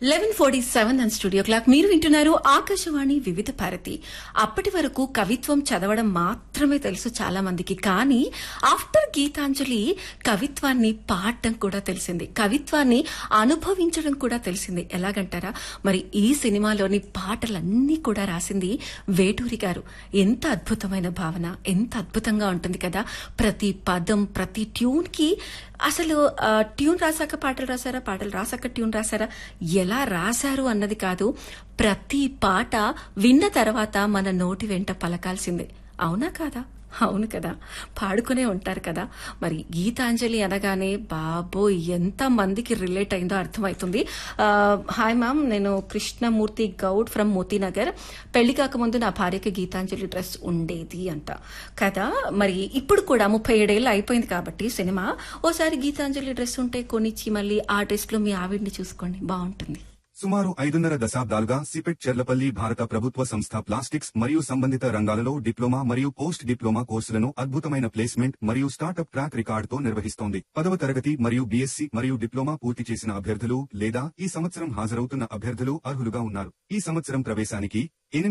11:47 and studio clock. మీరు వింటున్నారు ఆకాశవాణి వివిధ భారతి. అప్పటి వరకు కవిత్వం చదవడం మాత్రమే తెలుసు చాలా మందికి, కానీ ఆఫ్టర్ గీతాంజలి కవిత్వాన్ని పాడటం కూడా తెలిసింది, కవిత్వాన్ని అనుభవించడం కూడా తెలిసింది. ఎలాగంటారా, మరి ఈ సినిమాలోని పాటలన్నీ కూడా రాసింది వేటూరి గారు. ఎంత అద్భుతమైన భావన, ఎంత అద్భుతంగా ఉంటుంది కదా. ప్రతి పదం, ప్రతి ట్యూన్ కి అసలు ట్యూన్ రాశాక పాటలు రాశారా, పాటలు రాశాక ట్యూన్ రాశారా, ఎలా రాశారు అన్నది కాదు, ప్రతి పాట విన్న తర్వాత మన నోటి వెంట పలకాల్సిందే. అవునా కాదా? అవును కదా, పాడుకునే ఉంటారు కదా. మరి గీతాంజలి అనగానే బాబో ఎంత మందికి రిలేట్ అయిందో అర్థమవుతుంది. హాయ్ మ్యామ్, నేను కృష్ణమూర్తి గౌడ్ ఫ్రమ్ మోతీనగర్. పెళ్లి కాకముందు నా భార్యకి గీతాంజలి డ్రెస్ ఉండేది అంట కదా. మరి ఇప్పుడు కూడా 37 ఏళ్ళు అయిపోయింది కాబట్టి సినిమా, ఓసారి గీతాంజలి డ్రెస్ ఉంటే కొనిచ్చి మళ్ళీ ఆ డ్రెస్ లో మీ ఆవిడ్ని చూసుకోండి, బాగుంటుంది. సుమారు 5.5 దశాబ్దాలుగా సిపెట్ చెర్లపల్లి భారత ప్రభుత్వ సంస్థ ప్లాస్టిక్స్ మరియు సంబంధిత రంగాలలో డిప్లొమా మరియు పోస్ట్ డిప్లొమా కోర్సులను అద్భుతమైన ప్లేస్మెంట్ మరియు స్టార్టప్ ట్రాక్ రికార్డుతో నిర్వహిస్తోంది. 10వ తరగతి మరియు బీఎస్సీ మరియు డిప్లొమా పూర్తి చేసిన అభ్యర్థులు లేదా ఈ సంవత్సరం హాజరవుతున్న అభ్యర్థులు అర్హులుగా ఉన్నారు. ఈ సంవత్సరం ప్రవేశానికి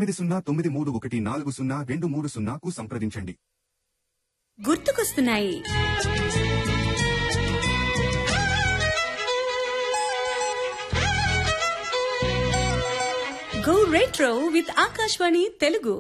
8093140230కు సంప్రదించండి. గుర్తుకొస్తున్నాయి. Go retro with Akashvani Telugu.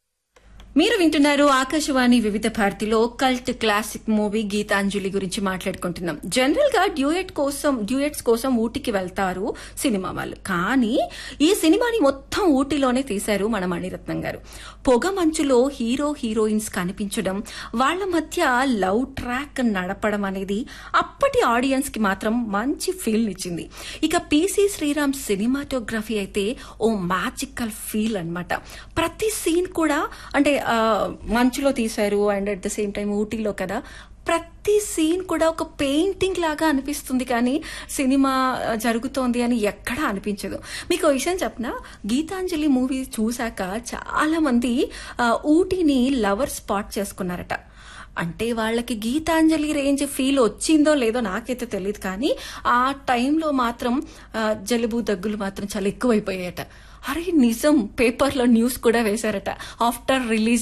మీరు వింటున్నారు ఆకాశవాణి వివిధ భారతిలో కల్ట్ క్లాసిక్ మూవీ గీతాంజలి గురించి మాట్లాడుకుంటున్నాం. జనరల్ గా డ్యూయట్స్ కోసం ఊటీకి వెళ్తారు సినిమా వాళ్ళు, కానీ ఈ సినిమాని మొత్తం ఊటీలోనే తీశారు మన మణిరత్నం గారు. పొగ మంచులో హీరో హీరోయిన్స్ కనిపించడం, వాళ్ల మధ్య లవ్ ట్రాక్ నడపడం అనేది అప్పటి ఆడియన్స్ కి మాత్రం మంచి ఫీల్ ఇచ్చింది. ఇక పిసి శ్రీరామ్ సినిమాటోగ్రఫీ అయితే ఓ మ్యాజికల్ ఫీల్ అన్నమాట. ప్రతి సీన్ కూడా అంటే మంచులో తీశారు and at the same time ఊటీలో కదా, ప్రతి సీన్ కూడా ఒక పెయింటింగ్ లాగా అనిపిస్తుంది, కానీ సినిమా జరుగుతోంది అని ఎక్కడా అనిపించదు. మీకు ఒక విషయం చెప్పనా, గీతాంజలి మూవీ చూశాక చాలా మంది ఊటీని లవర్ స్పాట్ చేసుకున్నారట. అంటే వాళ్ళకి గీతాంజలి రేంజ్ ఫీల్ వచ్చిందో లేదో నాకైతే తెలియదు, కానీ ఆ టైంలో మాత్రం జలుబు దగ్గులు మాత్రం చాలా ఎక్కువైపోయాయట. అరే నిజం, పేపర్లో న్యూస్ కూడా వేశారట. ఆఫ్టర్ రిలీజ్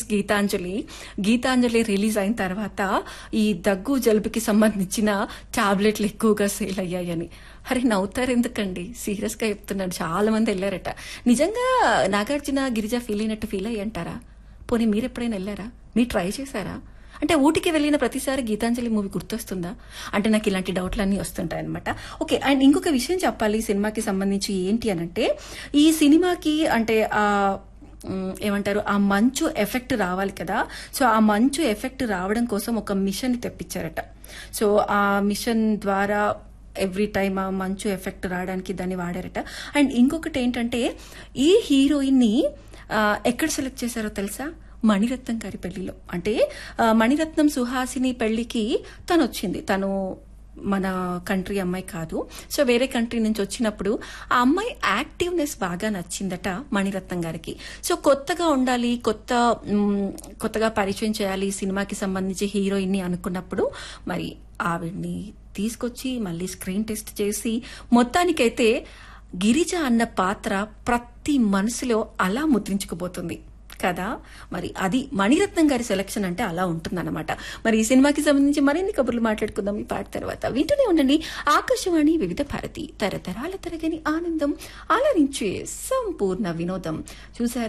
గీతాంజలి రిలీజ్ అయిన తర్వాత ఈ దగ్గు జలుబుకి సంబంధించిన టాబ్లెట్లు ఎక్కువగా సేల్ అయ్యాయని. అరే నవ్వుతారు ఎందుకండి, సీరియస్ గా చెప్తున్నాడు. చాలా మంది వెళ్ళారట. నిజంగా నాగార్జున గిరిజ ఫీల్ అయినట్టు ఫీల్ అయ్యంటారా? పోనీ మీరు ఎప్పుడైనా వెళ్ళారా? మీరు ట్రై చేశారా? అంటే ఊటీకి వెళ్ళిన ప్రతిసారి గీతాంజలి మూవీ గుర్తొస్తుందా? అంటే నాకు ఇలాంటి డౌట్లన్నీ వస్తుంటాయి అనమాట. ఓకే, అండ్ ఇంకొక విషయం చెప్పాలి సినిమాకి సంబంధించి. ఏంటి అనంటే, ఈ సినిమాకి అంటే ఏమంటారు, ఆ మంచు ఎఫెక్ట్ రావాలి కదా. సో ఆ మంచు ఎఫెక్ట్ రావడం కోసం ఒక మిషన్ తెప్పించారట. సో ఆ మిషన్ ద్వారా ఎవ్రీ టైమ్ ఆ మంచు ఎఫెక్ట్ రావడానికి దాన్ని వాడారట. అండ్ ఇంకొకటి ఏంటంటే, ఈ హీరోయిన్ ని ఎక్కడ సెలెక్ట్ చేశారో తెలుసా? మణిరత్నం గారి పెళ్లిలో. అంటే మణిరత్నం సుహాసిని పెళ్లికి తను వచ్చింది. తను మన కంట్రీ అమ్మాయి కాదు, సో వేరే కంట్రీ నుంచి వచ్చినప్పుడు ఆ అమ్మాయి యాక్టివ్నెస్ బాగా నచ్చిందట మణిరత్నం గారికి. సో కొత్తగా ఉండాలి, కొత్తగా పరిచయం చేయాలి సినిమాకి సంబంధించి హీరోయిన్ ని అనుకున్నప్పుడు మరి ఆవిడ్ని తీసుకొచ్చి మళ్ళీ స్క్రీన్ టెస్ట్ చేసి మొత్తానికైతే గిరిజ అన్న పాత్ర ప్రతి మనసులో అలా ముద్రించుకుపోతుంది కదా. మరి అది మణిరత్నం గారి సెలక్షన్ అంటే అలా ఉంటుందన్నమాట. మరి ఈ సినిమాకి సంబంధించి మరిన్ని కబుర్లు మాట్లాడుకుందాం ఈ పాట తర్వాత. వింటూనే ఉండండి ఆకాశవాణి వివిధ భారతి, తరతరాల తరగని ఆనందం, అలరించే సంపూర్ణ వినోదం. చూసారు